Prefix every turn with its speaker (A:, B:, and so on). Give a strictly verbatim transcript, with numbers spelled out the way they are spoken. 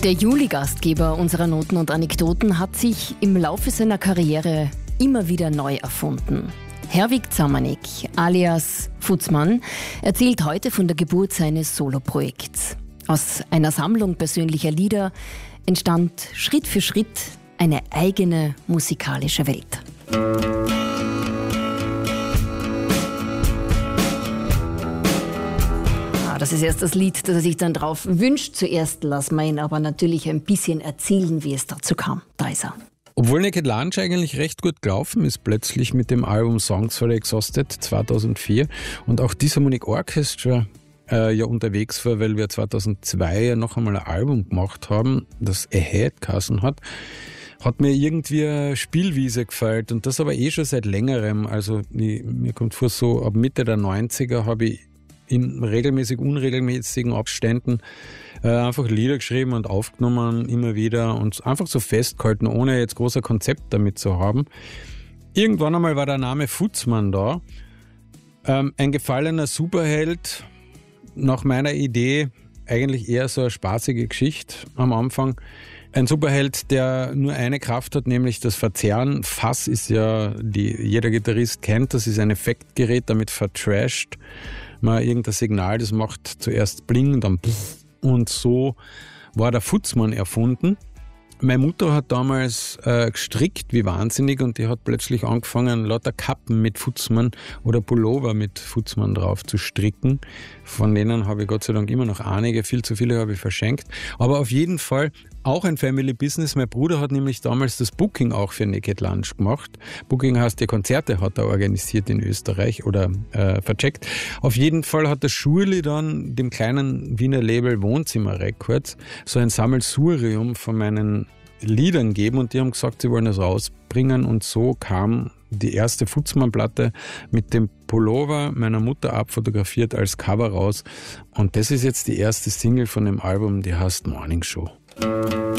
A: Der Juli-Gastgeber unserer Noten und Anekdoten hat sich im Laufe seiner Karriere immer wieder neu erfunden. Herwig Zamanek, alias Futzmann, erzählt heute von der Geburt seines Soloprojekts. Aus einer Sammlung persönlicher Lieder entstand Schritt für Schritt eine eigene musikalische Welt. Das ist erst das Lied, das er sich dann drauf wünscht. Zuerst lassen wir ihn aber natürlich ein bisschen erzählen, wie es dazu kam. Da ist er.
B: Obwohl Naked Lunch eigentlich recht gut gelaufen ist, plötzlich mit dem Album Songs for the Exhausted zweitausendvier und auch Disharmonic Orchestra äh, ja unterwegs war, weil wir zweitausendzwei ja noch einmal ein Album gemacht haben, das Ahead geheißen hat, hat mir irgendwie eine Spielwiese gefällt und das aber eh schon seit längerem. Also ich, mir kommt vor, so ab Mitte der neunziger habe ich in regelmäßig unregelmäßigen Abständen äh, einfach Lieder geschrieben und aufgenommen, immer wieder und einfach so festgehalten, ohne jetzt großer Konzept damit zu haben. Irgendwann einmal war der Name Futzmann da. Ähm, ein gefallener Superheld, nach meiner Idee eigentlich eher so eine spaßige Geschichte am Anfang. Ein Superheld, der nur eine Kraft hat, nämlich das Verzerren. Fuzz ist ja, die jeder Gitarrist kennt, das ist ein Effektgerät, damit vertrasht man irgendein Signal, das macht zuerst Bling, dann Pff. Und so war der Futzmann erfunden. Meine Mutter hat damals äh, gestrickt wie wahnsinnig und die hat plötzlich angefangen, lauter Kappen mit Futzmann oder Pullover mit Futzmann drauf zu stricken. Von denen habe ich Gott sei Dank immer noch einige, viel zu viele habe ich verschenkt. Aber auf jeden Fall auch ein Family Business. Mein Bruder hat nämlich damals das Booking auch für Naked Lunch gemacht. Booking heißt, die Konzerte hat er organisiert in Österreich oder äh, vercheckt. Auf jeden Fall hat der Schurli dann dem kleinen Wiener Label Wohnzimmer Records so ein Sammelsurium von meinen Liedern gegeben und die haben gesagt, sie wollen das rausbringen und so kam die erste Futzmann-Platte mit dem Pullover meiner Mutter abfotografiert als Cover raus und das ist jetzt die erste Single von dem Album, die heißt Morning Show.